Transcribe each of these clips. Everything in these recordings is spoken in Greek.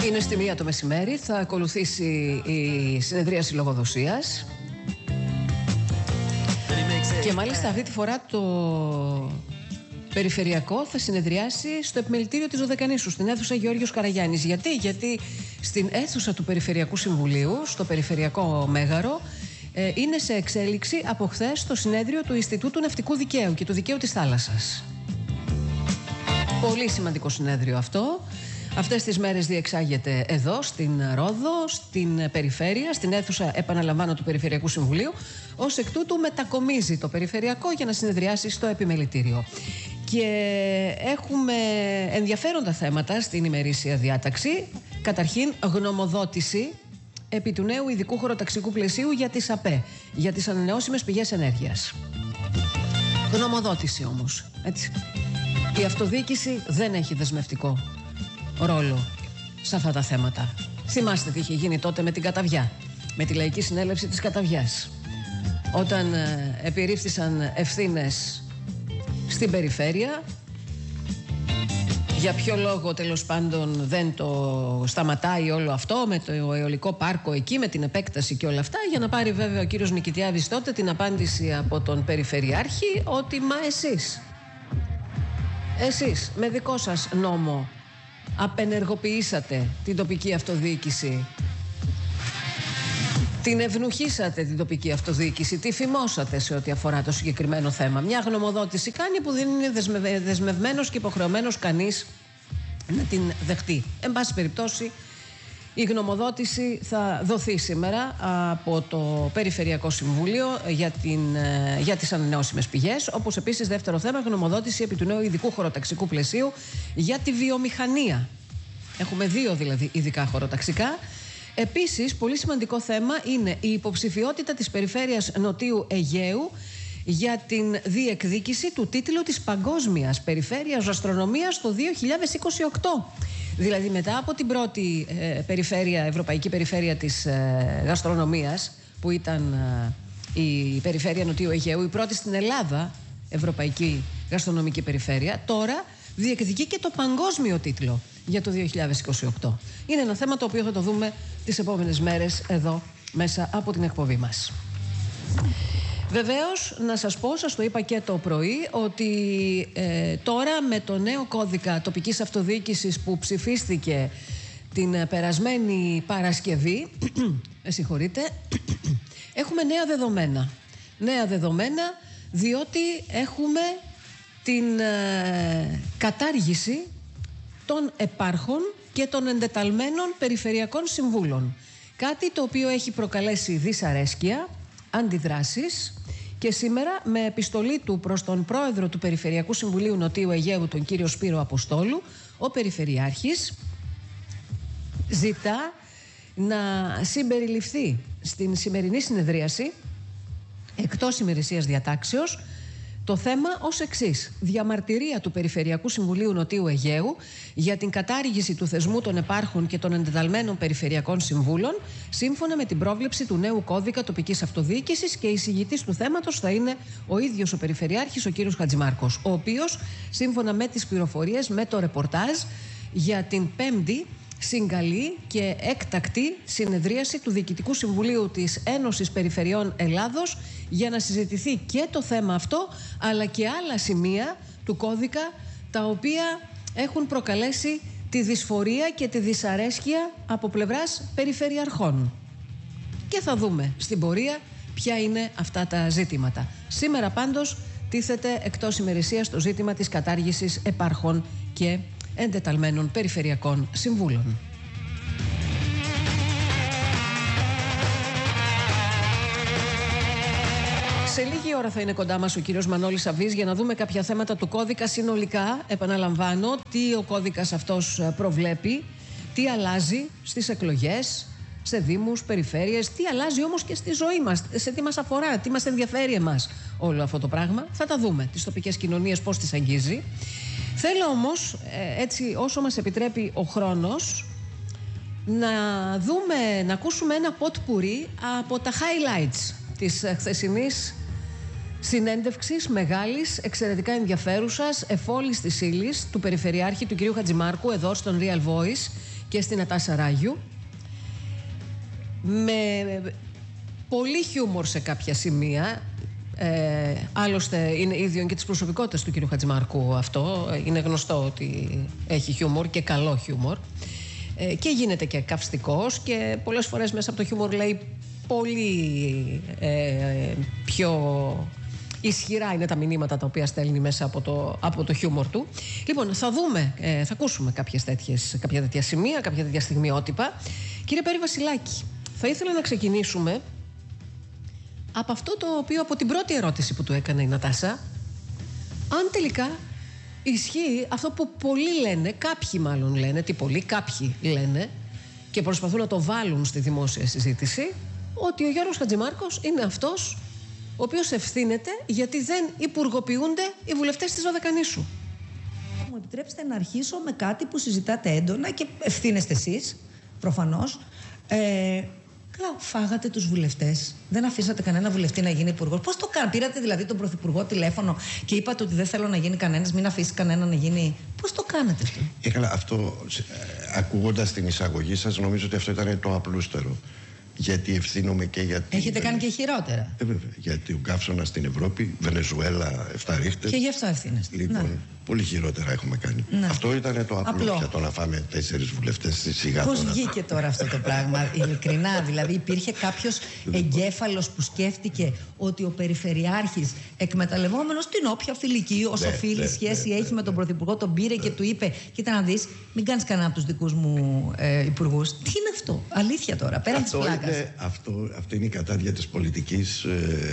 Είναι στη 1 το μεσημέρι, θα ακολουθήσει η συνεδρίαση λογοδοσίας. Και μάλιστα αυτή τη φορά το περιφερειακό θα συνεδριάσει στο επιμελητήριο της Δωδεκανήσου, στην αίθουσα Γεώργιος Καραγιάννης. Γιατί στην αίθουσα του Περιφερειακού Συμβουλίου, στο Περιφερειακό Μέγαρο, είναι σε εξέλιξη από χθες το συνέδριο του Ινστιτούτου Ναυτικού Δικαίου και του Δικαίου της Θάλασσας. Πολύ σημαντικό συνέδριο αυτό. Αυτές τις μέρες διεξάγεται εδώ, στην Ρόδο, στην περιφέρεια, στην αίθουσα, επαναλαμβάνω, του Περιφερειακού Συμβουλίου. Ως εκ τούτου μετακομίζει το Περιφερειακό για να συνεδριάσει στο επιμελητήριο. Και έχουμε ενδιαφέροντα θέματα στην ημερήσια διάταξη. Καταρχήν, γνωμοδότηση επί του νέου ειδικού χωροταξικού πλαισίου για τις ΑΠΕ, για τις ανανεώσιμες πηγές ενέργειας. Γνωμοδότηση όμως, έτσι. Η αυτοδιοίκηση δεν έχει δεσμευτικό ρόλο σε αυτά τα θέματα. Θυμάστε τι είχε γίνει τότε με την Καταβιά, με τη Λαϊκή Συνέλευση της Καταβιάς, όταν επιρρήφθησαν ευθύνες στην περιφέρεια. Για ποιο λόγο τέλος πάντων δεν το σταματάει όλο αυτό με το αιωλικό πάρκο εκεί, με την επέκταση και όλα αυτά, για να πάρει βέβαια ο κύριος Νικητιάδης τότε την απάντηση από τον Περιφερειάρχη ότι μα εσείς με δικό σας νόμο απενεργοποιήσατε την τοπική αυτοδιοίκηση, την ευνουχίσατε την τοπική αυτοδιοίκηση, τη φημώσατε σε ό,τι αφορά το συγκεκριμένο θέμα. Μια γνωμοδότηση κάνει που δεν είναι δεσμευμένος και υποχρεωμένος κανείς να την δεχτεί. Εν πάση περιπτώσει, η γνωμοδότηση θα δοθεί σήμερα από το Περιφερειακό Συμβούλιο για τις ανανεώσιμες πηγές, όπως επίσης δεύτερο θέμα, γνωμοδότηση επί του νέου ειδικού χωροταξικού πλαισίου για τη βιομηχανία. Έχουμε δύο δηλαδή ειδικά χωροταξικά. Επίσης, πολύ σημαντικό θέμα είναι η υποψηφιότητα της Περιφέρειας Νοτίου Αιγαίου για την διεκδίκηση του τίτλου της Παγκόσμιας Περιφέρειας Γαστρονομίας το 2028. Δηλαδή μετά από την πρώτη ευρωπαϊκή περιφέρεια της γαστρονομίας, που ήταν η Περιφέρεια Νοτίου Αιγαίου, η πρώτη στην Ελλάδα ευρωπαϊκή γαστρονομική περιφέρεια, τώρα διεκδικεί και το παγκόσμιο τίτλο για το 2028. Είναι ένα θέμα το οποίο θα το δούμε τις επόμενες μέρες εδώ μέσα από την εκπομπή μας. Βεβαίως, να σας πω, σας το είπα και το πρωί, ότι τώρα με το νέο κώδικα τοπικής αυτοδιοίκησης που ψηφίστηκε την περασμένη Παρασκευή, έχουμε νέα δεδομένα. Νέα δεδομένα διότι έχουμε την κατάργηση των επάρχων και των εντεταλμένων περιφερειακών συμβούλων. Κάτι το οποίο έχει προκαλέσει δυσαρέσκεια, αντιδράσεις, και σήμερα με επιστολή του προς τον πρόεδρο του Περιφερειακού Συμβουλίου Νοτίου Αιγαίου, τον κύριο Σπύρο Αποστόλου, ο Περιφερειάρχης ζητά να συμπεριληφθεί στην σημερινή συνεδρίαση, εκτός ημερησίας διατάξεως, το θέμα ως εξής: διαμαρτυρία του Περιφερειακού Συμβουλίου Νοτίου Αιγαίου για την κατάργηση του θεσμού των επάρχων και των εντεταλμένων περιφερειακών συμβούλων, σύμφωνα με την πρόβλεψη του νέου κώδικα τοπικής αυτοδιοίκησης, και εισηγητής του θέματος θα είναι ο ίδιος ο Περιφερειάρχης, ο κύριος Χατζημάρκος, ο οποίος, σύμφωνα με τις πληροφορίες, με το ρεπορτάζ, για την Πέμπτη συγκαλεί και έκτακτη συνεδρίαση του Διοικητικού Συμβουλίου της Ένωσης Περιφερειών Ελλάδος για να συζητηθεί και το θέμα αυτό, αλλά και άλλα σημεία του κώδικα τα οποία έχουν προκαλέσει τη δυσφορία και τη δυσαρέσκεια από πλευράς περιφερειαρχών. Και θα δούμε στην πορεία ποια είναι αυτά τα ζήτηματα. Σήμερα πάντως τίθεται εκτός ημερησίας το ζήτημα της κατάργησης επάρχων και εντεταλμένων περιφερειακών συμβούλων. Σε λίγη ώρα θα είναι κοντά μας ο κύριος Μανώλης Αβής για να δούμε κάποια θέματα του κώδικα συνολικά. Επαναλαμβάνω, τι ο κώδικας αυτός προβλέπει, τι αλλάζει στις εκλογές, σε δήμους, περιφέρειες, τι αλλάζει όμως και στη ζωή μας, σε τι μας αφορά, τι μας ενδιαφέρει εμάς όλο αυτό το πράγμα. Θα τα δούμε, τις τοπικές κοινωνίες πώς τις αγγίζει. Θέλω όμως, έτσι όσο μας επιτρέπει ο χρόνος, να ακούσουμε ένα ποτπουρί από τα highlights της χθεσινής συνέντευξης μεγάλης, εξαιρετικά ενδιαφέρουσας, εφόλης της ύλης του Περιφερειάρχη του κυρίου Χατζημάρκου εδώ στον Real Voice, και στην Νατάσα Ράγιου, με πολύ χιούμορ σε κάποια σημεία. Άλλωστε είναι ίδιο και της προσωπικότητας του κ. Χατζημάρκου αυτό. Είναι γνωστό ότι έχει χιούμορ και καλό χιούμορ. Και γίνεται και καυστικός και πολλές φορές μέσα από το χιούμορ λέει πολύ πιο ισχυρά είναι τα μηνύματα τα οποία στέλνει μέσα από το χιούμορ του. Λοιπόν, θα ακούσουμε κάποια τέτοια σημεία, κάποια τέτοια στιγμιότυπα. Κύριε Πέρη Βασιλάκη, θα ήθελα να ξεκινήσουμε από αυτό το οποίο, από την πρώτη ερώτηση που του έκανε η Νατάσα, αν τελικά ισχύει αυτό που πολλοί λένε, κάποιοι μάλλον λένε, κάποιοι λένε και προσπαθούν να το βάλουν στη δημόσια συζήτηση, ότι ο Γιώργος Χατζημάρκος είναι αυτός ο οποίος ευθύνεται γιατί δεν υπουργοποιούνται οι βουλευτές της Δωδεκανήσου. Μου επιτρέψτε να αρχίσω με κάτι που συζητάτε έντονα και ευθύνεστε εσείς, προφανώς. Καλά, φάγατε τους βουλευτές. Δεν αφήσατε κανένα βουλευτή να γίνει υπουργός. Πώς το κάνατε? Πήρατε δηλαδή τον πρωθυπουργό τηλέφωνο και είπατε ότι δεν θέλω να γίνει κανένας, μην αφήσει κανένα να γίνει. Πώς το κάνατε αυτό? Καλά, αυτό ακούγοντας την εισαγωγή σας, νομίζω ότι αυτό ήταν το απλούστερο. Γιατί ευθύνομαι και για την... Έχετε κάνει και χειρότερα. Βέβαια. Γιατί ο καύσωνας στην Ευρώπη, Βενεζουέλα, 7 ρίχτες. Και γι' αυτό ευθύνεστε. Λοιπόν, πολύ χειρότερα έχουμε κάνει. Ναι. Αυτό ήταν το απλό. Για το να φάμε 4 βουλευτές στη σιγά. Πώς βγήκε τώρα αυτό το πράγμα, ειλικρινά? Δηλαδή, υπήρχε κάποιος εγκέφαλος που σκέφτηκε ότι ο Περιφερειάρχης, εκμεταλλευόμενος την όποια φιλική, όσο φίλη σχέση έχει με τον Πρωθυπουργό, τον πήρε και του είπε: κοίτα να δεις, μην κάνεις κανένα από τους δικούς μου υπουργούς. Τι είναι αυτό? Αλήθεια τώρα, πέραν της πλάκας. Αυτό είναι η κατάδια της πολιτικής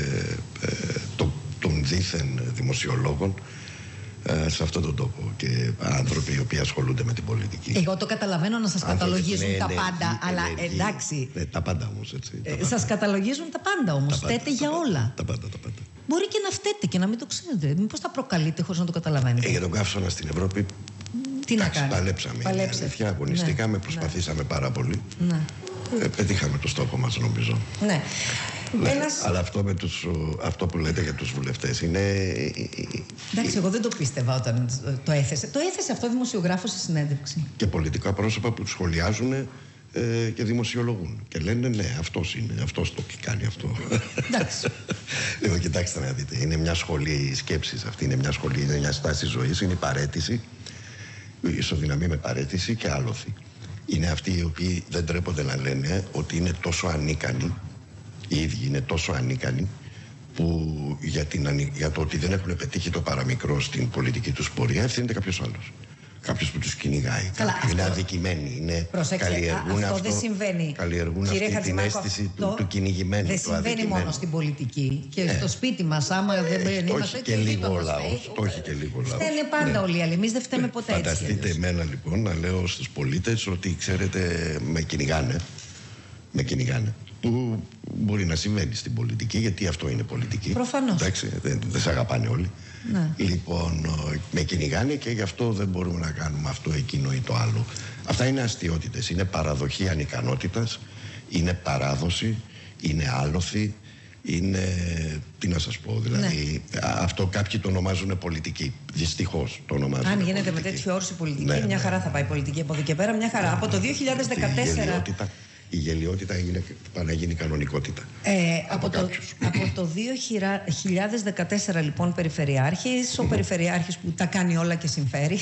των δίθεν δημοσιολόγων σε αυτόν τον τόπο και άνθρωποι οι οποίοι ασχολούνται με την πολιτική. Εγώ το καταλαβαίνω να σας καταλογίζουν τα πάντα, αλλά εντάξει. Τα πάντα όμως, έτσι. Σας καταλογίζουν τα πάντα όμως. Φταίτε για όλα. Τα πάντα. Μπορεί και να φταίτε και να μην το ξέρετε. Μήπως τα προκαλείτε χωρίς να το καταλαβαίνετε? Για τον καύσωνα στην Ευρώπη. Τι να κάνετε? Παλέψαμε. Αλήθεια, αγωνιστήκαμε, προσπαθήσαμε πάρα πολύ. Ναι. Πετύχαμε το στόχο μας, νομίζω. Ναι. Αλλά αυτό που λέτε για τους βουλευτές είναι... Εντάξει, εγώ δεν το πίστευα όταν το έθεσε. Το έθεσε αυτό ο δημοσιογράφος στη συνέντευξη. Και πολιτικά πρόσωπα που σχολιάζουν και δημοσιολογούν. Και λένε ναι, αυτός είναι, αυτός το κάνει αυτό. Εντάξει. Λοιπόν, κοιτάξτε να δείτε. Είναι μια σχολή σκέψης αυτή, είναι μια σχολή, είναι μια στάση ζωής, είναι η παραίτηση. Ισοδυναμεί με παραίτηση και άλοθη. Είναι αυτοί οι οποίοι δεν τρέπονται να λένε ότι είναι τόσο ανίκανοι, οι ίδιοι είναι τόσο ανίκανοι, που για το ότι δεν έχουν πετύχει το παραμικρό στην πολιτική τους πορεία ευθύνεται κάποιος άλλος. Κάποιος που τους κυνηγάει. Είναι αδικημένοι, είναι καλλιεργούν αυτό δεν συμβαίνει. Καλλιεργούν αυτή την αίσθηση του κυνηγημένου. Δεν συμβαίνει μόνο στην πολιτική. Και στο σπίτι μας, άμα δεν είμαστε. Όχι και λίγο ο λαός. Το έχει και λίγο ο λαός. Φταίνε πάντα όλοι οι άλλοι. Εμείς δεν φταίμε ποτέ έτσι. Φανταστείτε εμένα λοιπόν να λέω στους πολίτες ότι ξέρετε με κυνηγάνε. Που μπορεί να συμβαίνει στην πολιτική, γιατί αυτό είναι πολιτική. Προφανώς. Εντάξει, δεν σε αγαπάνε όλοι. Ναι. Λοιπόν, με κυνηγάνε και γι' αυτό δεν μπορούμε να κάνουμε αυτό, εκείνο ή το άλλο. Αυτά είναι αστιότητες, είναι παραδοχή ανικανότητας, είναι παράδοση, είναι άλοθη, είναι, τι να σας πω, δηλαδή αυτό κάποιοι το ονομάζουν πολιτική. Δυστυχώς το ονομάζουν. Αν γίνεται με τέτοιο όρος η πολιτική, μια χαρά θα πάει η πολιτική από εδώ και πέρα, μια χαρά. Από το 2014... Η γελιότητα πάει να γίνει κανονικότητα. Από το 2014 λοιπόν Περιφερειάρχης, ο Περιφερειάρχης που τα κάνει όλα και συμφέρει,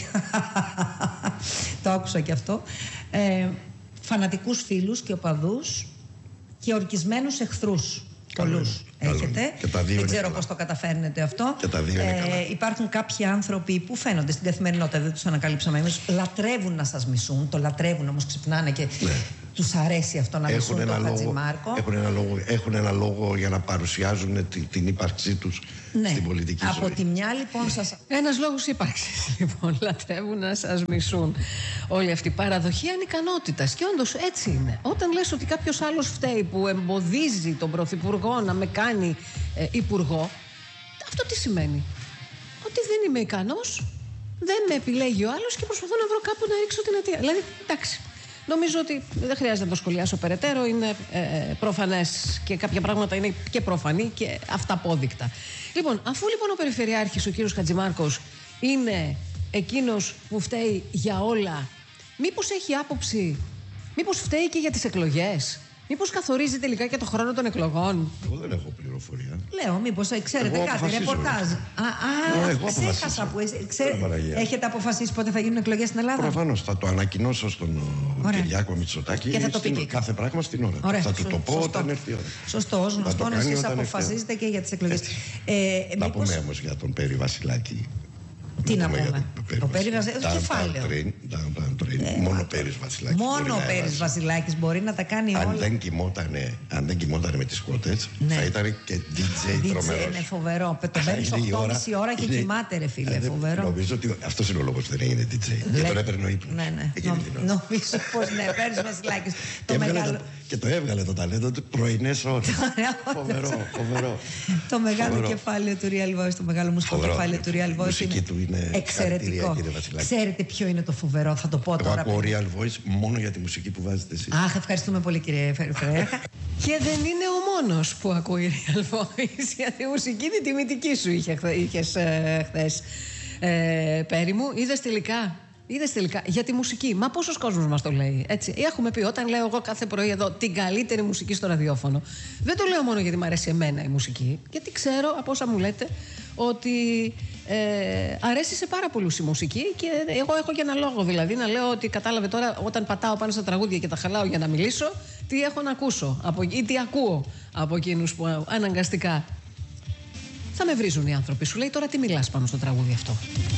το άκουσα και αυτό, φανατικούς φίλους και οπαδούς και ορκισμένους εχθρούς. Πολλούς έχετε. Δεν ξέρω πώς το καταφέρνετε αυτό. Υπάρχουν κάποιοι άνθρωποι που φαίνονται στην καθημερινότητα, δεν τους ανακαλύψαμε εμείς, λατρεύουν να σας μισούν. Το λατρεύουν όμως, ξυπνάνε και τους αρέσει αυτό να μισούν τον Χατζημάρκο. Έχουν ένα λόγο για να παρουσιάζουν την ύπαρξή τους στην πολιτική ζωή. Από τη μια λοιπόν σας... Ένας λόγος ύπαρξης λοιπόν. Λατρεύουν να σας μισούν. Όλη αυτή η παραδοχή ανικανότητας. Και όντως έτσι είναι. Όταν λες ότι κάποιος άλλος φταίει που εμποδίζει τον Πρωθυπουργό να με κάνει υπουργό, αυτό τι σημαίνει? Ότι δεν είμαι ικανός, δεν με επιλέγει ο άλλος και προσπαθώ να βρω κάπου να ρίξω την αιτία. Δηλαδή, εντάξει. Νομίζω ότι δεν χρειάζεται να το σχολιάσω περαιτέρω. Είναι προφανές και κάποια πράγματα είναι και προφανή και αυταπόδεικτα. Λοιπόν, αφού λοιπόν ο Περιφερειάρχης, ο κύριος Χατζημάρκος, είναι εκείνος που φταίει για όλα Μήπως έχει άποψη, μήπως φταίει και για τις εκλογές, μήπως καθορίζει τελικά και το χρόνο των εκλογών. Εγώ δεν έχω πληροφορία. Λέω, μήπως ξέρετε κάτι, ρεπορτάζ. Ξέχασα που έχετε αποφασίσει πότε θα γίνουν εκλογές στην Ελλάδα. Προφανώς θα το ανακοινώσω στον Κυριάκο Μητσοτάκη και θα το πει κάθε πράγμα στην ώρα. Ωραία, θα του το πω όταν έρθει η ώρα. Σωστό, ως γνωστόν εσείς αποφασίζετε και για τις εκλογές. Να πούμε όμως για τον Πέρι Βασιλάκη. Τι να πούμε. Το Πέρι Βασιλάκη, το κεφάλαιο. Μόνο ο Πέρις Βασιλάκης. Μόνο ο Πέρις Βασιλάκης μπορεί να τα κάνει όλα. Αν δεν κοιμότανε με τις κότες, θα ήταν και DJ τρομερός. Είναι φοβερό. Το παίρνεις 8,5 ώρα και κοιμάται, ρε φίλε. Φοβερό. Νομίζω ότι αυτός είναι ο λόγος που δεν έγινε DJ. Και τον έπαιρνε ο ύπνος. Ναι. Νομίζω πως ναι, Πέρις Βασιλάκης. Και το έβγαλε το ταλέντο του πρωινές ώρες. Φοβερό. Το μεγάλο κεφάλαιο του Real Voice, το μεγάλο μουσικό κεφάλαιο του Real Voice είναι εξαιρετικό. Ξέρετε ποιο είναι το φοβερό, θα το πω τώρα. Εγώ ακούω Real Voice μόνο για τη μουσική που βάζετε εσείς. Αχ, ευχαριστούμε πολύ κύριε Φερέφα. Και δεν είναι ο μόνος που ακούει Real Voice, γιατί η μουσική τη τιμητική σου είχες χθες, Πέρι μου. Είδες τελικά για τη μουσική. Μα πόσος κόσμος μας το λέει, έτσι. Έχουμε πει, όταν λέω εγώ κάθε πρωί εδώ την καλύτερη μουσική στο ραδιόφωνο, δεν το λέω μόνο γιατί μου αρέσει εμένα η μουσική, γιατί ξέρω από όσα μου λέτε ότι αρέσει σε πάρα πολλούς η μουσική και εγώ έχω και ένα λόγο, δηλαδή να λέω ότι κατάλαβε τώρα όταν πατάω πάνω στα τραγούδια και τα χαλάω για να μιλήσω, τι έχω να ακούσω ή τι ακούω από εκείνους που αναγκαστικά θα με βρίζουν οι άνθρωποι. Σου λέει τώρα τι μιλάς πάνω στο τραγούδι αυτό.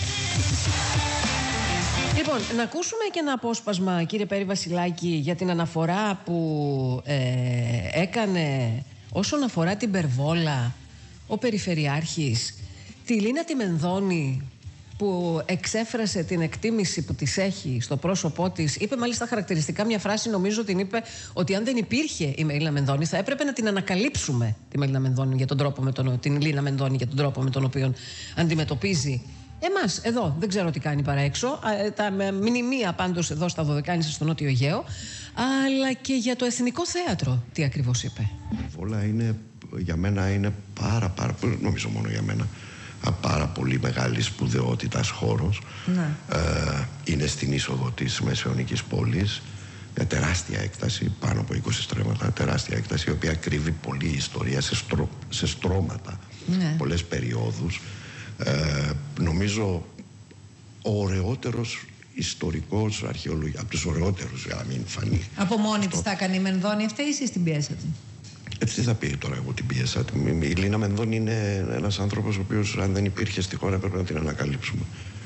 Λοιπόν, να ακούσουμε και ένα απόσπασμα, κύριε Πέρι Βασιλάκη, για την αναφορά που έκανε όσον αφορά την Περβόλα ο Περιφερειάρχης, τη Λίνα τη Μενδώνη, που εξέφρασε την εκτίμηση που της έχει στο πρόσωπό της. Είπε μάλιστα χαρακτηριστικά μια φράση, νομίζω την είπε, ότι αν δεν υπήρχε η Μελίνα Μενδώνη θα έπρεπε να την ανακαλύψουμε τη Μελίνα Μενδώνη για τον τρόπο την Λίνα Μενδώνη για τον τρόπο με τον οποίο αντιμετωπίζει εμάς εδώ. Δεν ξέρω τι κάνει παρά έξω. Τα μνημεία πάντως εδώ στα Δωδεκάνησα στο Νότιο Αιγαίο, αλλά και για το Εθνικό Θέατρο τι ακριβώς είπε. Όλα είναι, για μένα είναι πάρα νομίζω μόνο για μένα, πάρα πολύ μεγάλη σπουδαιότητας χώρος. Ναι. Είναι στην είσοδο της Μεσαιωνικής πόλης, μια τεράστια έκταση, πάνω από 20 στρέμματα, τεράστια έκταση, η οποία κρύβει πολλή ιστορία σε στρώματα, ναι, πολλές περιόδους. Νομίζω ο ωραιότερος ιστορικός αρχαιολογικός, από τους ωραιότερους, για να μην φανεί. Από μόνη της τα έκανε η Μενδώνη αυτή ή εσείς την πιέσατε? Τι θα πει τώρα, εγώ την πίεσα. Η Λίνα Μενδώνη είναι ένας άνθρωπος ο οποίος, αν δεν υπήρχε στη χώρα, πρέπει να την ανακαλύψουμε.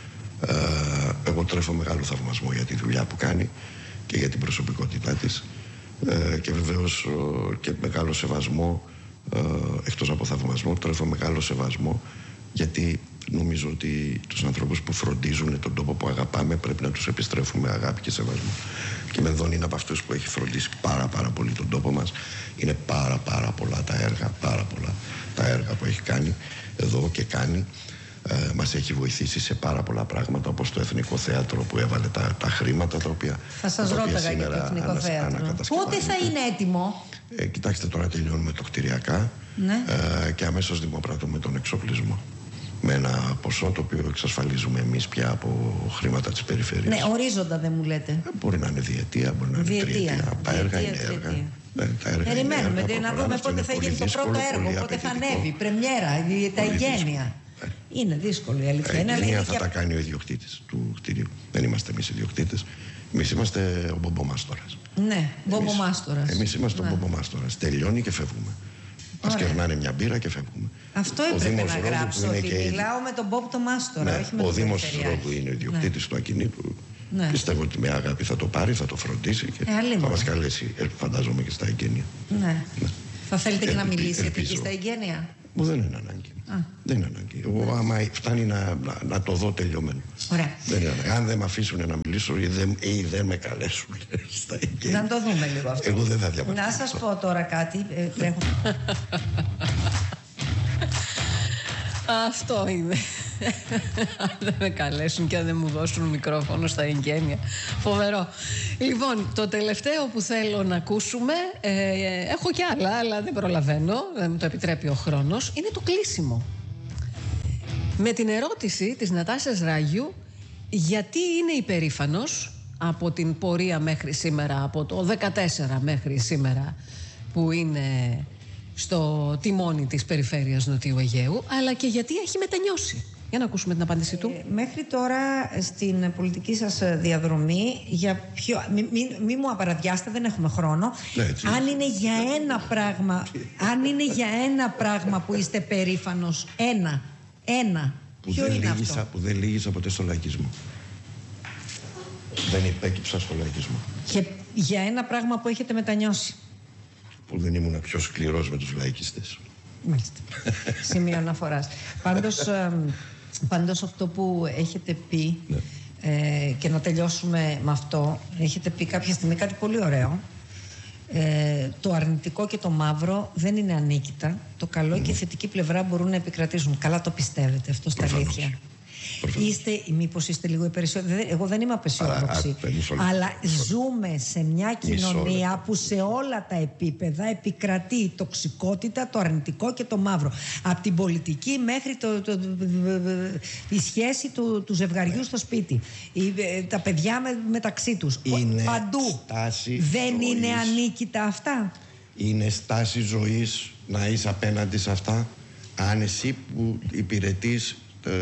Εγώ τρέφω μεγάλο θαυμασμό για τη δουλειά που κάνει και για την προσωπικότητά της, και βεβαίως και μεγάλο σεβασμό, εκτός από θαυμασμό, τρέφω μεγάλο σεβασμό, γιατί νομίζω ότι τους ανθρώπους που φροντίζουν τον τόπο που αγαπάμε πρέπει να τους επιστρέφουμε αγάπη και σεβασμό. Και η Μενδώνη είναι από αυτούς που έχει φροντίσει πάρα πολύ τον τόπο μας. Είναι πάρα πολλά τα έργα, τα έργα που έχει κάνει εδώ και κάνει. Μας έχει βοηθήσει σε πάρα πολλά πράγματα, όπως το Εθνικό Θέατρο που έβαλε τα χρήματα τα οποία. Θα σας ρώταγα για το Εθνικό Θέατρο. Πότε θα είναι έτοιμο? Κοιτάξτε, τώρα τελειώνουμε το κτηριακά, ναι, και αμέσως δημοπρατούμε τον εξοπλισμό. Με ένα ποσό το οποίο εξασφαλίζουμε εμείς πια από χρήματα της περιφέρειας. Ναι, ορίζοντα δεν μου λέτε. Μπορεί να είναι διετία, μπορεί να είναι τριετία. Τα έργα είναι έργα. Περιμένουμε να δούμε πότε θα γίνει το πρώτο έργο, πότε θα ανέβει, πρεμιέρα, τα εγγένεια. Είναι δύσκολο η αλήθεια. Η εγγένεια θα τα κάνει ο ιδιοκτήτης του κτηρίου. Δεν είμαστε εμείς ιδιοκτήτες. Εμείς είμαστε ο μπομπομάστορας. Ναι, μπομπομάστορας. Εμείς είμαστε ο μπομπομάστορας. Τελειώνει και φεύγουμε. Μας κερνάνε μια μπύρα και φεύγουμε. Αυτό έπρεπε να γράψω, ότι μιλάω με τον Μπομπ το Μάστορα, ναι, όχι με τον Δήμος Ρόδου είναι ο ιδιοκτήτης, ναι, του ακινήτου. Ναι. Πιστεύω ότι με αγάπη θα το πάρει, θα το φροντίσει και θα μας καλέσει, φαντάζομαι, και στα εγγένεια. Ναι. Θα θέλετε και να μιλήσετε εκεί στα εγγένεια? Μου δεν είναι ανάγκη. Δεν είναι ανάγκη. Εγώ άμα φτάνει να το δω τελειωμένο. Ωραία. Δεν είναι ανάγκη. Αν δεν με αφήσουν να μιλήσω ή δεν με καλέσουν στα εγγένεια. Να το δούμε λίγο αυτό. Εγώ δεν θα διαπραγματευτώ. Να σας πω τώρα κάτι. Αυτό είναι. Αν δεν με καλέσουν και αν δεν μου δώσουν μικρόφωνο στα εγγένεια. Φοβερό. Λοιπόν, το τελευταίο που θέλω να ακούσουμε, έχω κι άλλα, αλλά δεν προλαβαίνω, δεν μου το επιτρέπει ο χρόνος, είναι το κλείσιμο. Με την ερώτηση της Νατάσας Ράγιου, γιατί είναι υπερήφανος από την πορεία μέχρι σήμερα, από το 14 μέχρι σήμερα που είναι στο τιμόνι της περιφέρειας Νοτιού Αιγαίου, αλλά και γιατί έχει μετανιώσει. Για να ακούσουμε την απάντηση του. Μέχρι τώρα στην πολιτική σας διαδρομή, μη μου απαραδιάστε, δεν έχουμε χρόνο. Αν είναι για ένα πράγμα που είστε περήφανος, ένα, ποιο είναι αυτό? Που δεν λύγησα ποτέ στο λαϊκισμό. Δεν υπέκυψα στο λαϊκισμό. Και για ένα πράγμα που έχετε μετανιώσει? Που δεν ήμουν πιο σκληρός με τους λαϊκιστές. Μάλιστα. Σημείο αναφοράς. Πάντως αυτό που έχετε πει, και να τελειώσουμε με αυτό, έχετε πει κάποια στιγμή κάτι πολύ ωραίο. Το αρνητικό και το μαύρο δεν είναι ανίκητα. Το καλό και η θετική πλευρά μπορούν να επικρατήσουν. Καλά το πιστεύετε αυτό στα αλήθεια? Μήπως είστε λίγο υπεραισιόδοξοι? Εγώ δεν είμαι απεσιόδοξη. Αλλά ζούμε σε μια κοινωνία που σε όλα τα επίπεδα επικρατεί η τοξικότητα, το αρνητικό και το μαύρο. Από την πολιτική μέχρι η σχέση του ζευγαριού στο σπίτι. Τα παιδιά μεταξύ τους. Παντού. Δεν είναι ανίκητα αυτά? Είναι στάση ζωής να είσαι απέναντι σε αυτά, αν εσύ που υπηρετείς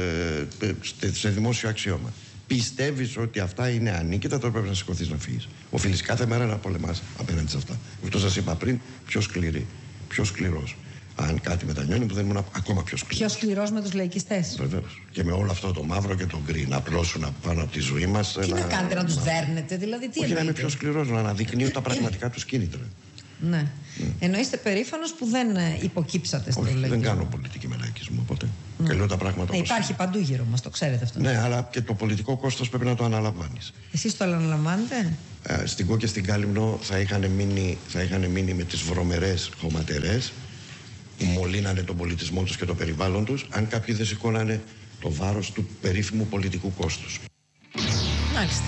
σε δημόσιο αξίωμα πιστεύεις ότι αυτά είναι ανίκητα, τώρα πρέπει να σηκωθείς να φύγεις. Οφείλεις κάθε μέρα να πολεμάς απέναντι σε αυτά. Αυτό σας είπα πριν, πιο σκληρή, πιο σκληρός. Αν κάτι μετανιώνει, που δεν ήμουν ακόμα πιο σκληρός. Πιο σκληρός με τους λαϊκιστές. Βεβαίως. Και με όλο αυτό το μαύρο και το γκρι να πλώσουν πάνω από τη ζωή μας. Τι να κάνετε, να τους δέρνετε, δηλαδή? Τι? Όχι, να είμαι πιο σκληρός, να αναδεικνύω τα πραγματικά τους κίνητρα. Ναι. Ενώ είστε περήφανος που δεν υποκύψατε στο λαϊκισμό. Δεν κάνω πολιτική με λαϊκισμό ποτέ. Και λέω τα πράγματα όπως υπάρχει παντού γύρω μας, το ξέρετε αυτό. Ναι, αλλά και το πολιτικό κόστος πρέπει να το αναλαμβάνεις. Εσείς το αναλαμβάνετε? Στην Κό και στην Κάλυμνο θα είχαν μείνει με τις βρωμερές χωματερές που μολύνανε τον πολιτισμό τους και το περιβάλλον τους, αν κάποιοι δεν σηκώνανε το βάρος του περίφημου πολιτικού κόστους. Μάλιστα.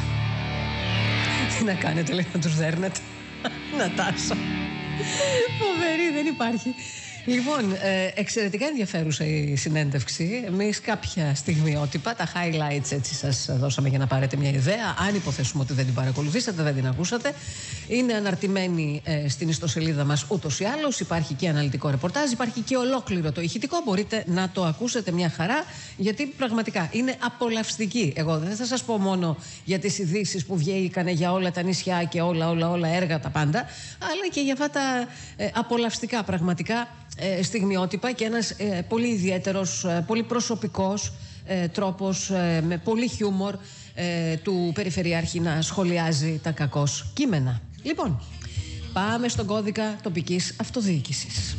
Τι να κάνετε, λέει, να τους δέρνετε? Νατάσα. Φοβερή, δεν υπάρχει. Λοιπόν, εξαιρετικά ενδιαφέρουσα η συνέντευξη. Εμείς κάποια στιγμιότυπα, τα highlights έτσι σας δώσαμε για να πάρετε μια ηδέα. Αν υποθέσουμε ότι δεν την παρακολουθήσατε, δεν την ακούσατε. Είναι αναρτημένη στην ιστοσελίδα μας ούτως ή άλλως. Υπάρχει και αναλυτικό ρεπορτάζ, υπάρχει και ολόκληρο το ηχητικό. Μπορείτε να το ακούσετε μια χαρά, γιατί πραγματικά είναι απολαυστική. Εγώ δεν θα σας πω μόνο για τις ειδήσεις που βγήκανε για όλα τα νησιά και όλα έργα τα πάντα, αλλά και για αυτά τα απολαυστικά πραγματικά στιγμιότυπα και ένας πολύ ιδιαίτερος, πολύ προσωπικός τρόπος με πολύ χιούμορ του Περιφερειάρχη να σχολιάζει τα κακώς κείμενα. Λοιπόν, πάμε στον κώδικα τοπικής αυτοδιοίκησης.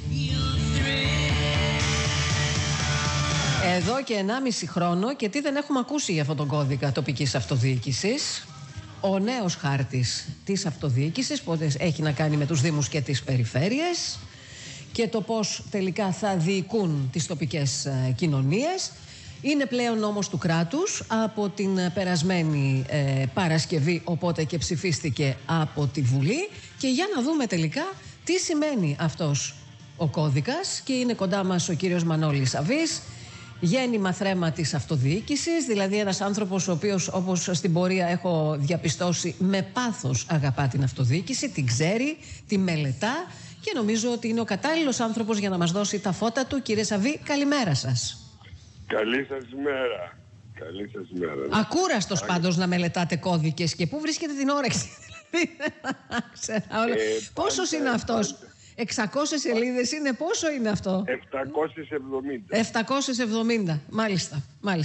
Εδώ και 1,5 χρόνο, και τι δεν έχουμε ακούσει για αυτόν τον κώδικα τοπικής αυτοδιοίκησης? Ο νέος χάρτης της αυτοδιοίκησης που έχει να κάνει με τους δήμους και τις περιφέρειες και το πώς τελικά θα διοικούν τις τοπικές κοινωνίες. Είναι πλέον νόμος του κράτους από την περασμένη Παρασκευή, οπότε και ψηφίστηκε από τη Βουλή. Και για να δούμε τελικά τι σημαίνει αυτός ο κώδικας. Και είναι κοντά μας ο κύριος Μανώλης Σαβής, γέννημα θρέμα της αυτοδιοίκησης, δηλαδή ένας άνθρωπος ο οποίος, όπως στην πορεία έχω διαπιστώσει, με πάθος αγαπά την αυτοδιοίκηση, την ξέρει, τη μελετά και νομίζω ότι είναι ο κατάλληλος άνθρωπος για να μας δώσει τα φώτα του. Κύριε Σαβή, καλημέρα σας. Καλή σας μέρα. Καλή σας μέρα. Ακούραστος πάντως να μελετάτε κώδικες. Και πού βρίσκετε την όρεξη? Πόσος είναι αυτός? 600 σελίδες είναι? Πόσο είναι αυτό? 770. 770, μάλιστα.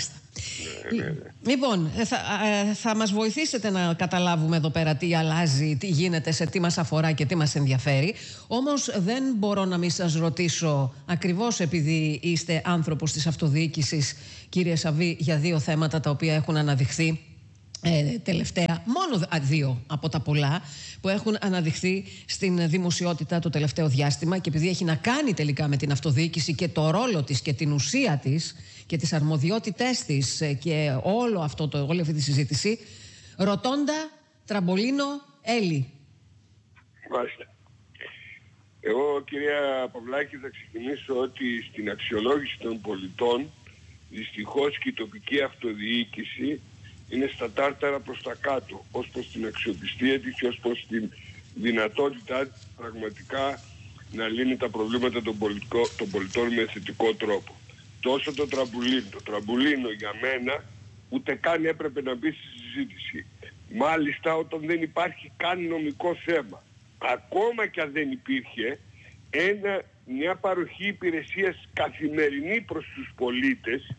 Λοιπόν, θα μας βοηθήσετε να καταλάβουμε εδώ πέρα τι αλλάζει, τι γίνεται, σε τι μας αφορά και τι μας ενδιαφέρει. Όμως δεν μπορώ να μην σας ρωτήσω, ακριβώς επειδή είστε άνθρωπος της αυτοδιοίκησης, κύριε Σαβή, για δύο θέματα τα οποία έχουν αναδειχθεί τελευταία, μόνο δύο από τα πολλά που έχουν αναδειχθεί στην δημοσιότητα το τελευταίο διάστημα, και επειδή έχει να κάνει τελικά με την αυτοδιοίκηση και το ρόλο της και την ουσία της και τις αρμοδιότητές της και όλη αυτή τη συζήτηση, Ρωτώντα, Τραμπολίνο, Έλλη. Μάλιστα. Εγώ, κυρία Παυλάκη, θα ξεκινήσω ότι στην αξιολόγηση των πολιτών δυστυχώς και η τοπική αυτοδιοίκηση είναι στα τάρταρα προς τα κάτω, ως προς την αξιοπιστία της και ως προς την δυνατότητά της πραγματικά να λύνει τα προβλήματα των πολιτών με θετικό τρόπο. Τόσο το τραμπουλίνο. Το τραμπουλίνο για μένα ούτε καν έπρεπε να μπει στη συζήτηση. Μάλιστα όταν δεν υπάρχει καν νομικό θέμα. Ακόμα και αν δεν υπήρχε μια παροχή υπηρεσίας καθημερινή προς τους πολίτες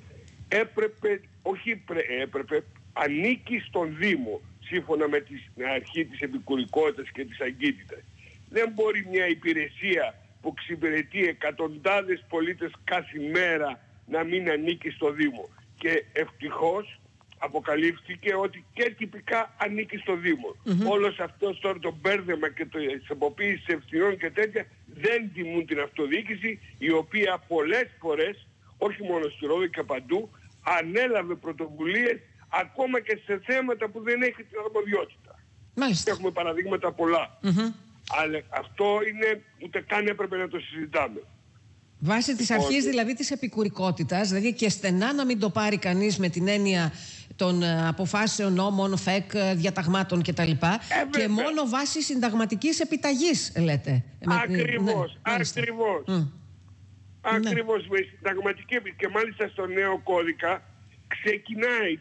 ανήκει στον Δήμο, σύμφωνα με την αρχή της επικουρικότητας και της αγκύτητας. Δεν μπορεί μια υπηρεσία που εξυπηρετεί εκατοντάδες πολίτες κάθε μέρα να μην ανήκει στο Δήμο. Και ευτυχώς αποκαλύφθηκε ότι και τυπικά ανήκει στο Δήμο. Όλος αυτός τώρα το μπέρδεμα και τις εποποίησεις ευθυνών και τέτοια δεν τιμούν την αυτοδιοίκηση, η οποία πολλές φορές, όχι μόνο στη Ρόδο και παντού, ανέλαβε πρωτοβουλίες ακόμα και σε θέματα που δεν έχει την αρμοδιότητα. Μάλιστα. Έχουμε παραδείγματα πολλά. Αλλά αυτό είναι, ούτε καν έπρεπε να το συζητάμε. Βάσει της αρχής δηλαδή της επικουρικότητας, δηλαδή και στενά να μην το πάρει κανείς με την έννοια των αποφάσεων, νόμων, ΦΕΚ, διαταγμάτων κτλ. Και μόνο βάσει συνταγματικής επιταγής, λέτε. Ακριβώς, ακριβώς με συνταγματική επιταγή. Και μάλιστα στο νέο κώδικα ξεκινάει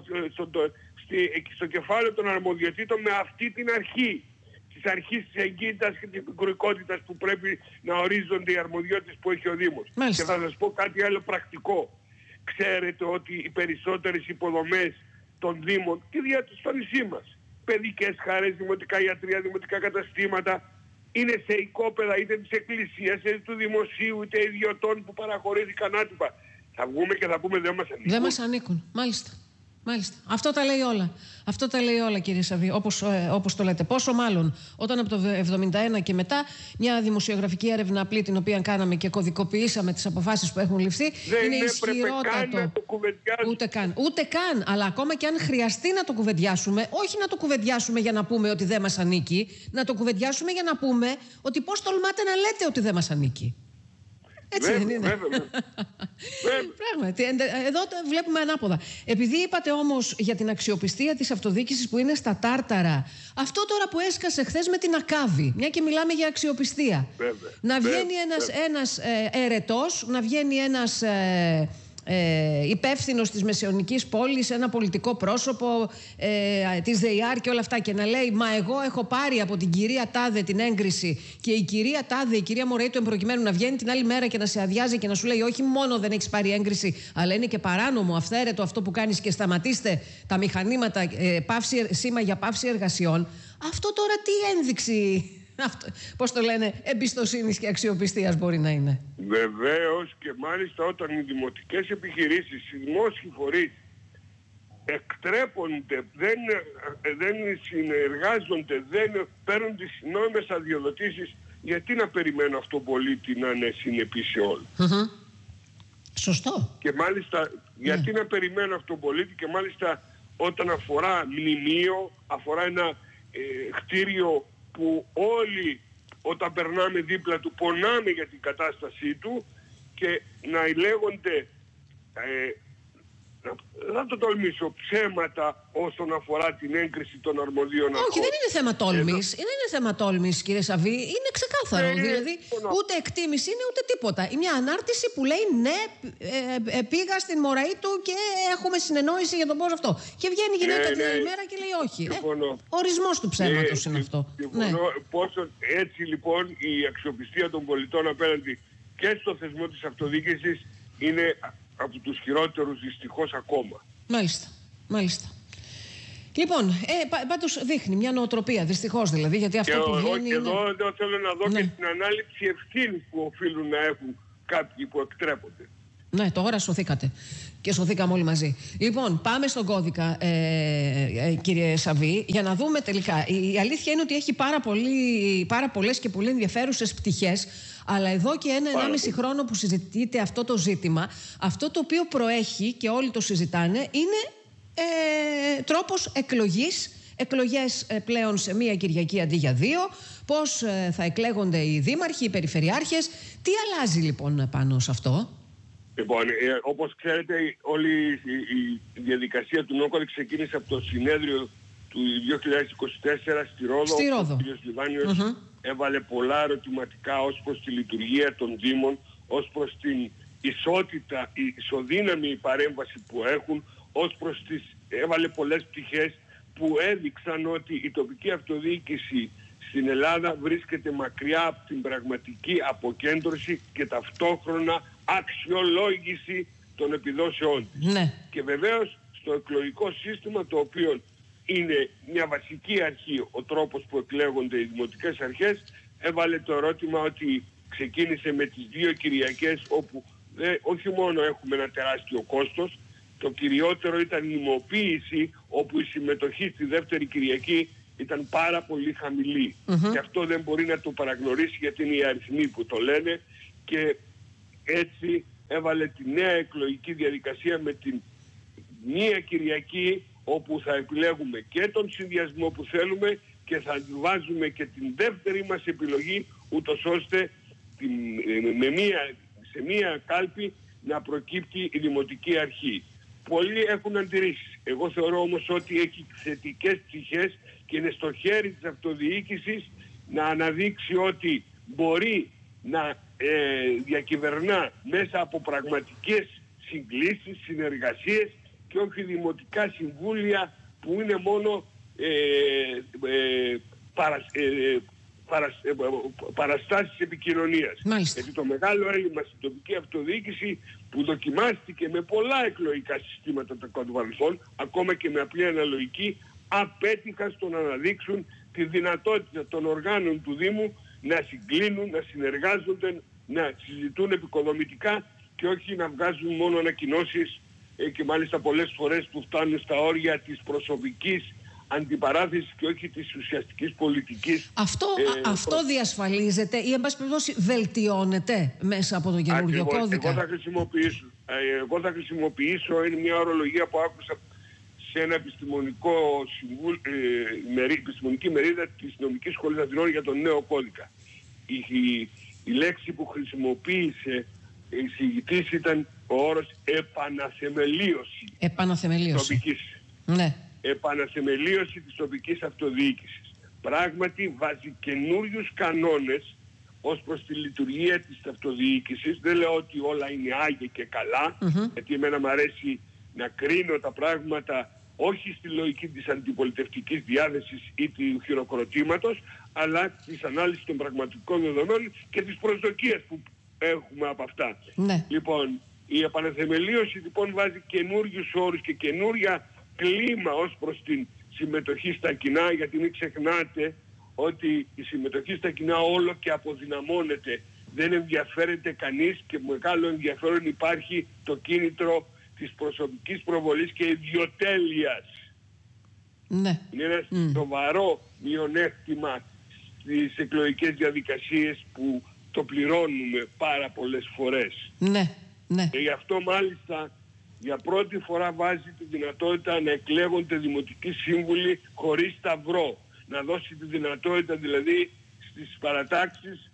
στο κεφάλαιο των αρμοδιοτήτων με αυτή την αρχή. Της αρχής της εγκύτητας και της επικουρικότητας που πρέπει να ορίζονται οι αρμοδιότητες που έχει ο Δήμος. Μάλιστα. Και θα σας πω κάτι άλλο πρακτικό. Ξέρετε ότι οι περισσότερες υποδομές των Δήμων και στο νησί μας, παιδικές χαρές, δημοτικά ιατρεία, δημοτικά καταστήματα, είναι σε οικόπεδα είτε της εκκλησίας, είτε του δημοσίου, είτε ιδιωτών που παραχωρήθηκαν άτυπα. Θα βγούμε και θα πούμε δεν μας ανήκουν. Δεν μας ανήκουν. Μάλιστα. Μάλιστα. Αυτό τα λέει όλα. Αυτό τα λέει όλα, κύριε Σαββί, όπως το λέτε. Πόσο μάλλον όταν από το 1971 και μετά μια δημοσιογραφική έρευνα απλή την οποία κάναμε και κωδικοποιήσαμε τις αποφάσεις που έχουν ληφθεί, είναι ισχυρότατο. Ούτε καν. Αλλά ακόμα και αν χρειαστεί να το κουβεντιάσουμε, όχι να το κουβεντιάσουμε για να πούμε ότι δεν μας ανήκει, να το κουβεντιάσουμε για να πούμε ότι πώς τολμάτε να λέτε ότι δεν μας ανήκει. Έτσι δεν είναι? Πράγματι, εδώ βλέπουμε ανάποδα. Επειδή είπατε όμως για την αξιοπιστία της αυτοδιοίκησης που είναι στα τάρταρα, αυτό τώρα που έσκασε χθες με την ΑΚΑΒΗ, μια και μιλάμε για αξιοπιστία, να βγαίνει ένας ερετός, να βγαίνει ένας υπεύθυνος της Μεσαιωνικής πόλης, ένα πολιτικό πρόσωπο της ΔΕΙΑΡ και όλα αυτά, και να λέει «Μα εγώ έχω πάρει από την κυρία Τάδε την έγκριση», και η κυρία Τάδε, η κυρία Μωρέιτου εμπροκειμένου, να βγαίνει την άλλη μέρα και να σε αδειάζει και να σου λέει «Όχι μόνο δεν έχεις πάρει έγκριση, αλλά είναι και παράνομο, αυθαίρετο αυτό που κάνεις και σταματήστε τα μηχανήματα, σήμα για πάυση εργασιών». Αυτό τώρα τι ένδειξη, πώς το λένε, εμπιστοσύνης και αξιοπιστίας μπορεί να είναι? Βεβαίως, και μάλιστα όταν οι δημοτικές επιχειρήσεις, οι δημόσιοι φορείς εκτρέπονται, δεν συνεργάζονται, δεν παίρνουν τις νόμιμες αδειοδοτήσεις, γιατί να περιμένω αυτό πολίτη να είναι συνεπής σε όλους? Σωστό. Και μάλιστα γιατί να περιμένω αυτό πολίτη, και μάλιστα όταν αφορά μνημείο, αφορά ένα κτίριο που όλοι όταν περνάμε δίπλα του πονάμε για την κατάστασή του, και να λέγονται, θα το τολμήσω, ψέματα όσον αφορά την έγκριση των αρμοδίων αρχών. Όχι, δεν είναι θέμα τόλμης. Δεν είναι θέμα τόλμης, κύριε Σαββί. Είναι ξεκάθαρο. Δηλαδή, ούτε εκτίμηση είναι ούτε τίποτα. Είναι μια ανάρτηση που λέει ναι, πήγα στην Μωραΐτου και έχουμε συνεννόηση για τον πώς αυτό. Και βγαίνει η γυναίκα την άλλη μέρα και λέει όχι. Ορισμός του ψέματος είναι αυτό. Πόσο έτσι λοιπόν η αξιοπιστία των πολιτών απέναντι και στο θεσμό της αυτοδιοίκησης είναι από τους χειρότερους δυστυχώς ακόμα. Μάλιστα. Λοιπόν, πάντως δείχνει μια νοοτροπία, δυστυχώς δηλαδή, γιατί αυτό που βγαίνει... Και εδώ θέλω να δω και την ανάληψη ευθύνης που οφείλουν να έχουν κάποιοι που εκτρέπονται. Ναι, τώρα σωθήκατε. Και σωθήκαμε όλοι μαζί. Λοιπόν, πάμε στον κώδικα, κύριε Σαββί, για να δούμε τελικά. Η αλήθεια είναι ότι έχει πάρα πολλές και πολύ ενδιαφέρουσες πτυχές, αλλά εδώ και 1,5 χρόνο που συζητείτε αυτό το ζήτημα, αυτό το οποίο προέχει και όλοι το συζητάνε είναι τρόπος εκλογές πλέον σε μία Κυριακή αντί για 2, πώς θα εκλέγονται οι δήμαρχοι, οι περιφερειάρχες. Τι αλλάζει λοιπόν πάνω σε αυτό? Λοιπόν, όπως ξέρετε, όλη η διαδικασία του Νόκοδη ξεκίνησε από το συνέδριο του 2024 στη Ρόδο. Ο κ. Λιβάνιος έβαλε πολλά ερωτηματικά ως προς τη λειτουργία των Δήμων, ως προς την ισότητα, η ισοδύναμη παρέμβαση που έχουν, ως προς έβαλε πολλές πτυχές που έδειξαν ότι η τοπική αυτοδιοίκηση στην Ελλάδα βρίσκεται μακριά από την πραγματική αποκέντρωση και ταυτόχρονα αξιολόγηση των επιδόσεών της. Ναι. Και βεβαίως στο εκλογικό σύστημα, το οποίο είναι μια βασική αρχή, ο τρόπος που εκλέγονται οι δημοτικές αρχές, έβαλε το ερώτημα ότι ξεκίνησε με τις 2 Κυριακές, όπου όχι μόνο έχουμε ένα τεράστιο κόστος, το κυριότερο ήταν η νομοποίηση, όπου η συμμετοχή στη δεύτερη Κυριακή ήταν πάρα πολύ χαμηλή. Και αυτό δεν μπορεί να το παραγνωρίσει, γιατί είναι οι αριθμοί που το λένε, και έτσι έβαλε τη νέα εκλογική διαδικασία με την μία Κυριακή, όπου θα επιλέγουμε και τον συνδυασμό που θέλουμε και θα βάζουμε και την δεύτερη μας επιλογή, ούτως ώστε σε μία κάλπη να προκύπτει η δημοτική αρχή. Πολλοί έχουν αντιρρήσεις. Εγώ θεωρώ όμως ότι έχει θετικές πτυχές και είναι στο χέρι της αυτοδιοίκησης να αναδείξει ότι μπορεί να διακυβερνά μέσα από πραγματικές συγκλήσεις, συνεργασίες, και όχι δημοτικά συμβούλια που είναι μόνο παραστάσεις επικοινωνίας. Γιατί το μεγάλο έλλειμμα στην τοπική αυτοδιοίκηση, που δοκιμάστηκε με πολλά εκλογικά συστήματα των παρελθόν, ακόμα και με απλή αναλογική, απέτυχαν στο να αναδείξουν τη δυνατότητα των οργάνων του Δήμου να συγκλίνουν, να συνεργάζονται, να συζητούν επικοδομητικά και όχι να βγάζουν μόνο ανακοινώσεις, και μάλιστα πολλές φορές που φτάνουν στα όρια της προσωπικής αντιπαράθεσης και όχι της ουσιαστικής πολιτικής. Αυτό διασφαλίζεται ή εν πάση περιπτώσει βελτιώνεται μέσα από τον καινούριο κώδικα? Εγώ θα χρησιμοποιήσω είναι μια ορολογία που άκουσα σε ένα επιστημονική μερίδα της Νομικής Σχολής Αθηνών για τον νέο κώδικα. Η λέξη που χρησιμοποίησε η εισηγητής ήταν ο όρος επαναθεμελίωση. Ναι. Επαναθεμελίωση της τοπικής αυτοδιοίκησης. Πράγματι βάζει καινούριους κανόνες ως προς τη λειτουργία της αυτοδιοίκησης. Δεν λέω ότι όλα είναι άγια και καλά, γιατί εμένα μου αρέσει να κρίνω τα πράγματα όχι στη λογική της αντιπολιτευτικής διάθεσης ή του χειροκροτήματος, αλλά της ανάλυσης των πραγματικών δεδομένων και της προσδοκίας που έχουμε από αυτά. Ναι. Λοιπόν, η επαναθεμελίωση λοιπόν βάζει καινούριους όρους και καινούρια κλίμα ως προς την συμμετοχή στα κοινά, γιατί μην ξεχνάτε ότι η συμμετοχή στα κοινά όλο και αποδυναμώνεται. Δεν ενδιαφέρεται κανείς και μεγάλο ενδιαφέρον υπάρχει το κίνητρο της προσωπικής προβολής και ιδιοτέλειας. Ναι. Είναι ένα σοβαρό μειονέκτημα στις εκλογικές διαδικασίες που το πληρώνουμε πάρα πολλές φορές. Ναι. Ναι. Και γι' αυτό μάλιστα για πρώτη φορά βάζει τη δυνατότητα να εκλέγονται δημοτικοί σύμβουλοι χωρίς σταυρό. Να δώσει τη δυνατότητα δηλαδή στις παρατάξεις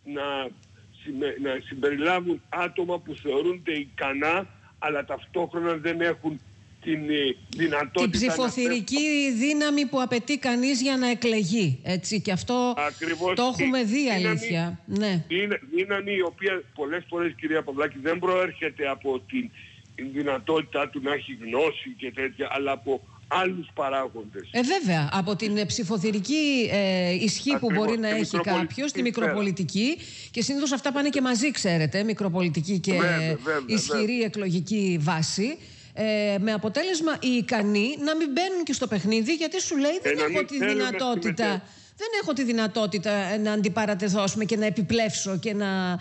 να συμπεριλάβουν άτομα που θεωρούνται ικανά, αλλά ταυτόχρονα δεν έχουν την δυνατότητα... Την ψηφοθυρική δύναμη που απαιτεί κανείς για να εκλεγεί. Έτσι, και αυτό ακριβώς, το έχουμε δει, αλήθεια. Ναι. Δύναμη η οποία πολλές φορές, κυρία Παυλάκη, δεν προέρχεται από την δυνατότητά του να έχει γνώση και τέτοια, αλλά από άλλους παράγοντες. Βέβαια, από την ψηφοθυρική ισχύ που μπορεί να έχει κάποιος, τη μικροπολιτική, και συνήθως αυτά πάνε και μαζί, ξέρετε, μικροπολιτική και ισχυρή εκλογική βάση. Με αποτέλεσμα οι ικανοί να μην μπαίνουν και στο παιχνίδι, γιατί σου λέει δεν έχω τη δυνατότητα. Δεν έχω τη δυνατότητα να αντιπαρατεθώ και να επιπλέψω και να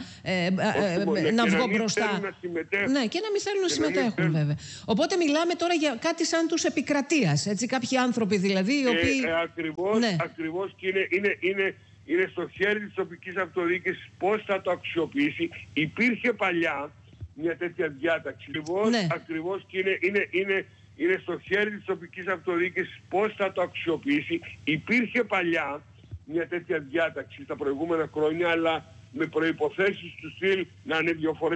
βγω μπροστά. Ναι, και να μην θέλουν να συμμετέχουν, βέβαια. Οπότε μιλάμε τώρα για κάτι σαν τους επικρατείας. Έτσι, κάποιοι άνθρωποι δηλαδή οι οποίοι. Ακριβώς, και είναι στο χέρι της τοπικής αυτοδιοίκησης πώς θα το αξιοποιήσει. Υπήρχε παλιά μια τέτοια διάταξη. Ακριβώς, και είναι στο χέρι της τοπικής αυτοδιοίκησης πώς θα το αξιοποιήσει. Υπήρχε παλιά μια τέτοια διάταξη στα προηγούμενα χρόνια, αλλά με προϋποθέσεις του στυλ να είναι 2 φορές